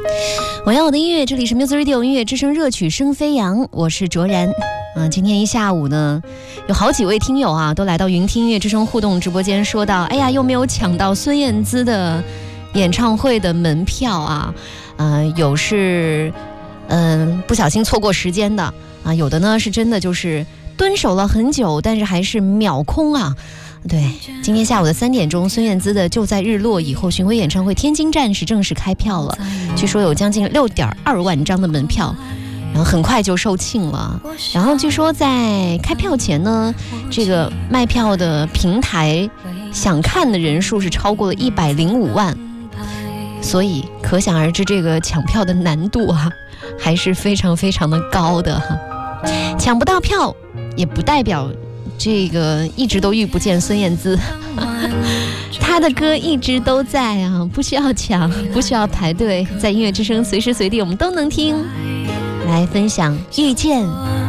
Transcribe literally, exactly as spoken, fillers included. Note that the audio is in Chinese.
我要我的音乐，这里是 Music Radio 音乐之声，热曲声飞扬，我是卓然。嗯、呃，今天一下午呢，有好几位听友啊，都来到云听音乐之声互动直播间，说到，哎呀，又没有抢到孙燕姿的演唱会的门票啊，呃，有是，嗯、呃，不小心错过时间的啊，有的呢是真的就是蹲守了很久，但是还是秒空啊。对，今天下午的三点钟，孙燕姿的《就在日落以后》巡回演唱会天津站是正式开票了，据说有将近六点二万张的门票，然后很快就售罄了。然后据说在开票前呢，这个卖票的平台想看的人数是超过了一百零五万，所以可想而知这个抢票的难度啊，还是非常非常的高的哈。抢不到票也不代表这个一直都遇不见孙燕姿，她的歌一直都在啊，不需要抢，不需要排队，在音乐之声随时随地我们都能听。来分享遇见。